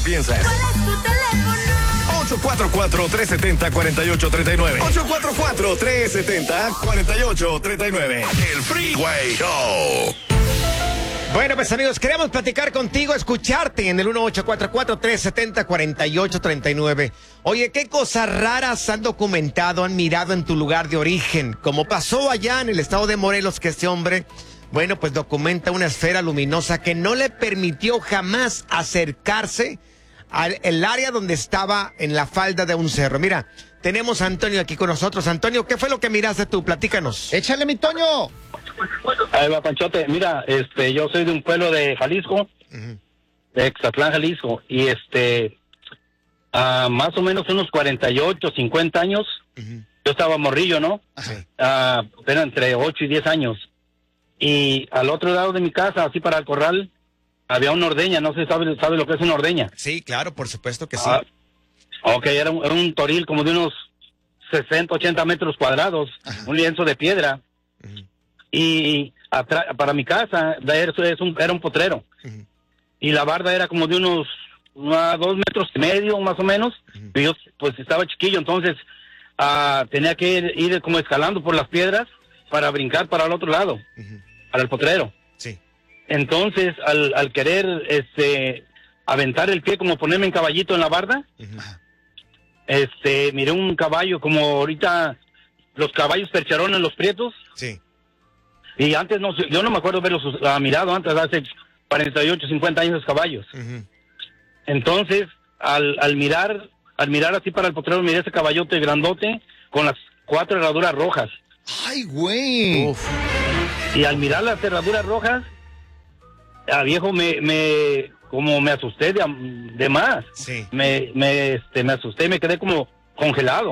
piensas. ¿Cuál es tu teléfono? 844-370-4839. 844-370-4839. El Freeway Show. Bueno, pues amigos, queremos platicar contigo, escucharte en el 1844-370-4839. Oye, ¿qué cosas raras han documentado, han mirado en tu lugar de origen? Como pasó allá en el estado de Morelos, que este hombre, bueno, pues documenta una esfera luminosa que no le permitió jamás acercarse al área donde estaba en la falda de un cerro. Mira, tenemos a Antonio aquí con nosotros. Antonio, ¿qué fue lo que miraste tú? Platícanos. Échale, mi Toño. Ahí va, Panchote. Mira, yo soy de un pueblo de Jalisco, de Exatlán, Jalisco, y más o menos unos 48, 50 años, yo estaba morrillo, ¿no? Era entre 8 y 10 años. Y al otro lado de mi casa, así para el corral, había una ordeña. No sé, ¿sabe lo que es una ordeña? Sí, claro, por supuesto que sí. Ok, era un toril como de unos 60, 80 metros cuadrados, un lienzo de piedra. Y para mi casa era un potrero. Y la barda era como de unos 2 metros y medio, más o menos. Y yo pues estaba chiquillo, entonces tenía que ir como escalando por las piedras para brincar para el otro lado, para el potrero. Sí. Entonces, al querer aventar el pie, como ponerme en caballito en la barda, miré un caballo, como ahorita los caballos percherones, los prietos. Sí. Y antes yo no me acuerdo verlos mirado antes, hace 48, 50 años, los caballos. Entonces, al mirar así para el potrero, miré ese caballote grandote con las 4 herraduras rojas. Ay, güey. Uf. Y al mirar las herraduras rojas, viejo, como me asusté de más. Sí. Me asusté y me quedé como congelado.